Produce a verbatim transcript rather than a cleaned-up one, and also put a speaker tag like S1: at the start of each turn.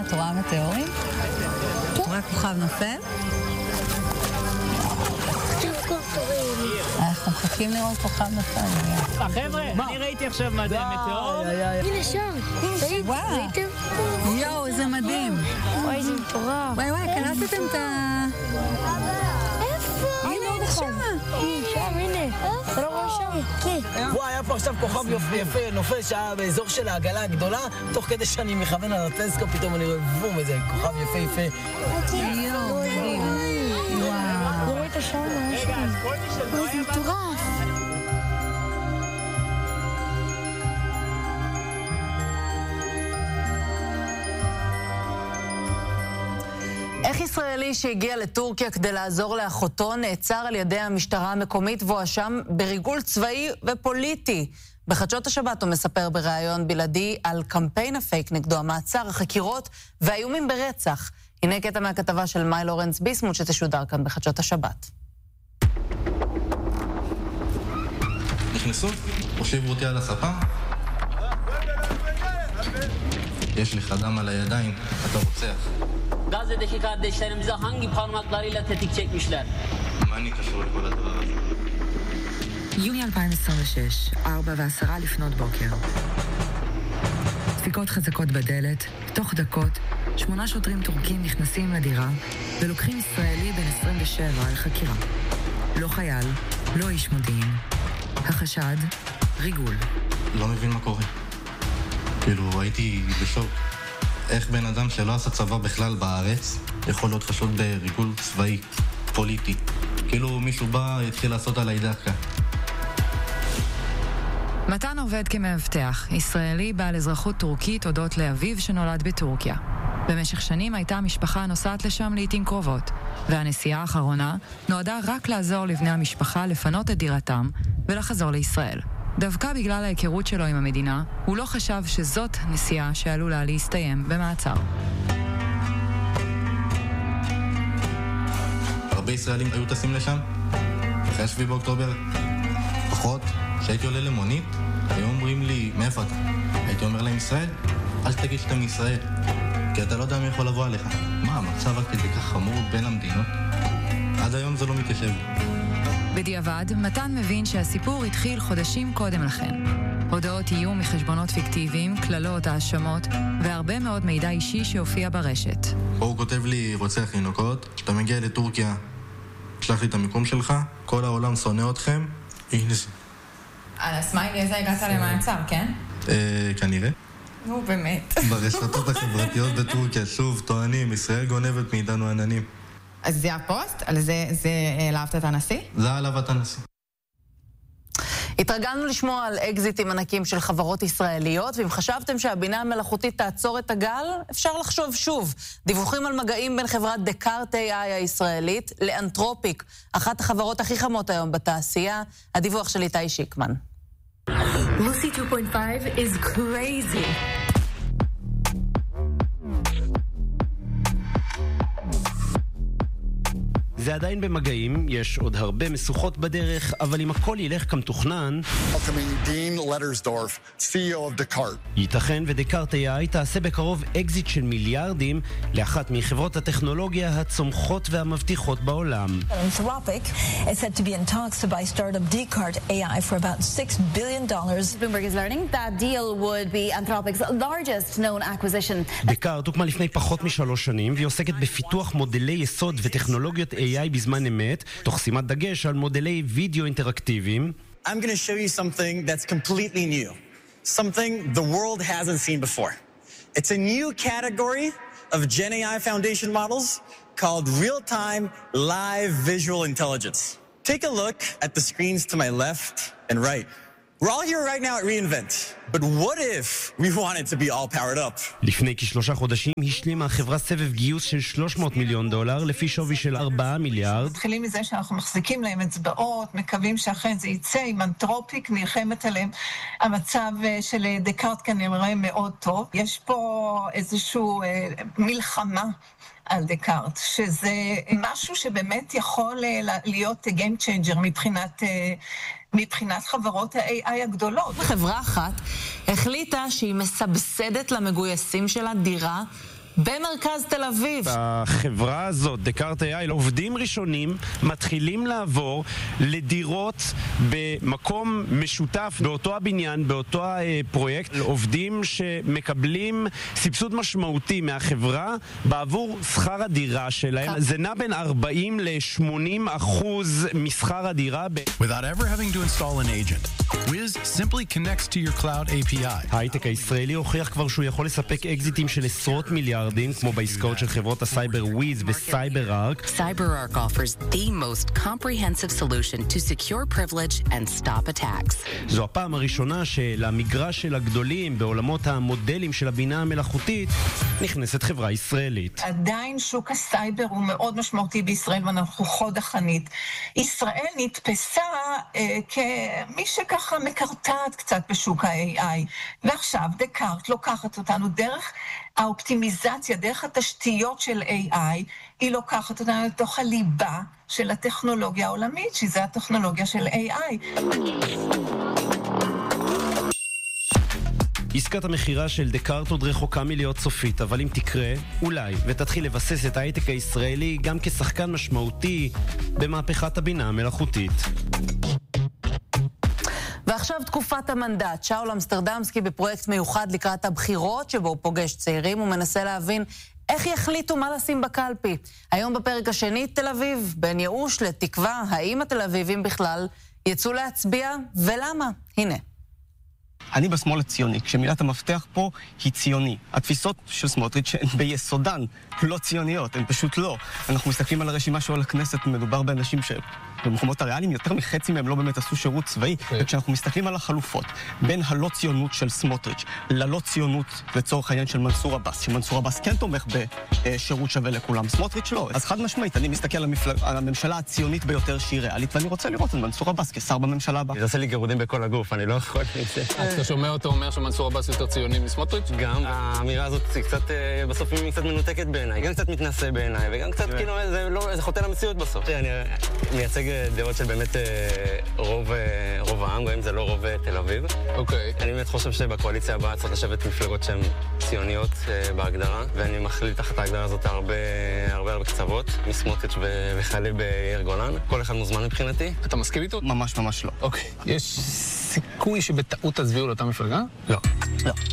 S1: את רואה מטאורים? את רואה כוכב נופל? אנחנו מחכים לראות כוכב נופל.
S2: חבר'ה, אני ראיתי עכשיו מה זה מטאור.
S3: הנה שם, ראיתם?
S1: יואו, איזה מדהים.
S3: וואי, זה מטורף.
S1: וואי וואי, קלטתם את ה...
S3: איפה?
S1: הנה, הנה שם.
S3: שם, הנה. אתה לא רואה שם? כן.
S4: וואי, היה פה עכשיו כוכב יפה נופל שהיה באזור של העגלה הגדולה, תוך כדי שאני מכוון על הטלסקופ, פתאום אני רואה בום, איזה כוכב יפה יפה.
S1: יואו, מדהים. וואו.
S3: לא ראית שם?
S2: רגע, אז כל מי שלא
S3: וואי, זה
S2: היה
S3: מטורף.
S5: איך ישראלי שהגיע לטורקיה כדי לעזור לאחותו נעצר על ידי המשטרה המקומית והואשם בריגול צבאי ופוליטי? בחדשות השבת הוא מספר בראיון בלעדי על קמפיין הפייק נגדו, המעצר, החקירות והאיומים ברצח. הנה קטע מהכתבה של מאי לורנס ביסמוט שתשודר כאן בחדשות השבת.
S6: נכנסו, הושיבו אותי על הספה. יש לך דם על הידיים, אתה רוצח.
S7: Gazze'deki kardeşlerimize hangi parmaklarıyla tetik çekmişler?
S6: מה אני קשור לכל הדבר הזה?
S8: יוני אלפיים עשרים ושש, ארבע ועשרה לפנות בוקר. דפיקות חזקות בדלת, תוך דקות, שמונה שוטרים טורקים נכנסים לדירה ולוקחים ישראלי בן עשרים ושבע על חקירה. לא חייל, לא איש מודיעין. החשד, ריגול.
S6: לא מבין מה קורה. כאילו, הייתי בשוק. איך בן אדם שלא עשה צבא בכלל בארץ יכול להיות חשוד בריגול צבאי, פוליטי. כאילו מישהו בא, התחיל לעשות עליי דקה.
S8: מתן עובד כמאבטח, ישראלי בעל אזרחות טורקית הודות לאביו שנולד בטורקיה. במשך שנים הייתה המשפחה נוסעת לשם לעתים קרובות, והנסיעה האחרונה נועדה רק לעזור לבני המשפחה לפנות את דירתם ולחזור לישראל. דווקא בגלל ההיכרות שלו עם המדינה, הוא לא חשב שזאת נסיעה שעלולה להסתיים במעצר.
S6: הרבה ישראלים היו טסים לשם, אחרי השביעי באוקטובר, פחות, שהייתי עולה למונית, היו אומרים לי, מאיפה אתה? הייתי אומר להם, ישראל? אל תגיד שאתה מישראל, כי אתה לא יודע מי יכול לבוא עליך. מה, המצב רק כדי כך חמור בין המדינות? עד היום זה לא מתיישב.
S8: בדיעבד, מתן מבין שהסיפור התחיל חודשים קודם לכן. הודעות איום מחשבונות פיקטיביים, כללות, האשמות, והרבה מאוד מידע אישי שהופיע ברשת.
S6: הוא כותב לי, רוצח תינוקות, כשאתה מגיע לטורקיה, תשלח לי את המיקום שלך, כל העולם שונא אתכם, הנה זה.
S1: על הסמיילי הזה הגעת למעצר, כן?
S6: אה, כנראה.
S1: נו, באמת.
S6: ברשתות החברתיות בטורקיה, שוב, טוענים, ישראל גונבת מאיתנו עננים.
S1: אז זה הפוסט? על זה, זה העלבת את הנשיא?
S6: זה העלבת הנשיא.
S5: התרגלנו לשמוע על אקזיטים ענקים של חברות ישראליות, ואם חשבתם שהבינה המלאכותית תעצור את הגל, אפשר לחשוב שוב. דיווחים על מגעים בין חברת דקארט איי איי הישראלית לאנתרופיק, אחת החברות הכי חמות היום בתעשייה. הדיווח של איתי שיקמן.
S3: Lucy two point five is crazy.
S9: זה עדיין במגעים, יש עוד הרבה משוכות בדרך, אבל אם הכל ילך כמתוכנן, ייתכן ודקארט איי איי תעשה בקרוב אקזיט של מיליארדים לאחת מחברות הטכנולוגיה הצומחות והמבטיחות בעולם.
S10: Anthropic is said to be in talks to buy startup Descartes איי איי for about six billion dollars.
S11: Bloomberg is learning that deal would be Anthropic's largest known acquisition.
S9: דקארט הוקמה לפני פחות משלוש שנים, והיא עוסקת בפיתוח מודלי יסוד וטכנולוגיות איי איי בזמן אמת, תוך שימת דגש על מודלי וידאו אינטראקטיביים.
S4: I'm going to show you something that's completely new. Something the world hasn't seen before. It's a new category of Gen A I foundation models called real-time live visual intelligence. Take a look at the screens to my left and right. We're all here right now at reInvent. But what if we want it to be all powered up?
S9: לפני כשלושה חודשים השלימה החברה סבב גיוס של שלוש מאות מיליון דולר לפי שווי של ארבעה מיליארד.
S12: מתחילים מזה שאנחנו מחזיקים להם אצבעות, מקווים שאכן זה יצא עם אנתרופיק, נלחמת עליהם. המצב של דקארט כנראה מאוד טוב. יש פה איזשהו אה, מלחמה על דקארט, שזה משהו שבאמת יכול להיות game changer מבחינת... אה, מבחינת חברות ה-איי איי הגדולות.
S5: חברה אחת החליטה שהיא מסבסדת למגויסים שלה דירה במרכז תל אביב.
S9: החברה הזאת, דקארט איי איי, עובדים ראשונים מתחילים לעבור לדירות במקום משותף באותו הבניין, באותו הפרויקט, עובדים שמקבלים סבסוד משמעותי מהחברה בעבור שכר הדירה שלהם. זה נע בין ארבעים ל-שמונים אחוז משכר הדירה.
S13: Without ever having to install an agent, Wiz simply connects to your cloud איי פי איי.
S9: ההייטק הישראלי הוכיח כבר שהוא יכול לספק אקזיטים של עשרות מיליארדים, כמו בעסקאות של חברות הסייבר וויז וסייבר-ארק.
S14: CyberArk offers the most comprehensive solution to secure privilege and stop attacks.
S9: זו הפעם הראשונה שלמגרש של הגדולים בעולמות המודלים של הבינה המלאכותית נכנסת חברה ישראלית.
S12: עדיין שוק הסייבר הוא מאוד משמעותי בישראל ואנחנו חוד החנית. ישראל נתפסה אה, כמי שככה מקרטעת קצת בשוק ה-איי איי. ועכשיו דקארט לוקחת אותנו דרך האופטימיזציה, דרך התשתיות של איי איי, היא לוקחת אותנו לתוך הליבה של הטכנולוגיה העולמית, שזה הטכנולוגיה של איי איי.
S9: עסקת המחירה של דקארט עוד רחוקה מלהיות סופית, אבל אם תקרה, אולי, ותתחיל לבסס את ההייטק הישראלי גם כשחקן משמעותי במהפכת הבינה המלאכותית.
S5: ועכשיו תקופת המנדט. שאול אמסטרדמסקי בפרויקט מיוחד לקראת הבחירות, שבו הוא פוגש צעירים ומנסה להבין איך יחליטו מה לשים בקלפי. היום בפרק השני, תל אביב, בין ייאוש לתקווה, האם התל אביבים בכלל יצאו להצביע ולמה? הנה.
S15: אני בשמאל הציוני, כשמילת המפתח פה היא ציוני. התפיסות של סמוטריץ' הן ביסודן לא ציוניות, הן פשוט לא. אנחנו מסתכלים על הרשימה שעולה לכנסת, מדובר באנשים שבמקומות הריאליים יותר מחצי מהם לא באמת עשו שירות צבאי, וכשאנחנו מסתכלים על החלופות בין הלא ציונות של סמוטריץ' ללא ציונות לצורך העניין של מנסור עבאס, שמנסור עבאס כן תומך בשירות שווה לכולם, סמוטריץ' לא. אז חד משמעית, אני מסתכל על, המפל... על הממשלה הציונית ביותר שהיא ריאלית, ואני רוצה לראות את מנסור עבאס כשר בממשלה הבאה.
S6: זה עושה לי גירודים בכל הגוף, אני לא יכול לזה.
S16: אתה שומע אותו אומר שמנסור עבאס יותר ציוני מסמוטריץ'?
S6: גם, האמירה הזאת קצת, בסוף היא קצת מנותקת בעיניי, גם קצת מתנשא בעיניי, וגם קצת כאילו, זה לא, זה חוטא למציאות בסוף. אני מייצג דעות של באמת רוב, רוב העם, גם אם זה לא רוב תל אביב.
S16: אוקיי.
S6: אני באמת חושב שבקואליציה הבאה צריך לשבת מפלגות שהן ציוניות בהגדרה, ואני מכליל תחת ההגדרה הזאת הרבה, הרבה הרבה קצוות, מסמוטריץ' וחלי ביאיר גולן. כל אחד מוזמן מבחינתי.
S16: אתה מסכים איתו?
S15: ממש ממש לא.
S16: אוקיי. יש סיכוי שבטעות תצביעו לאותה מפלגה?
S6: לא.
S15: לא.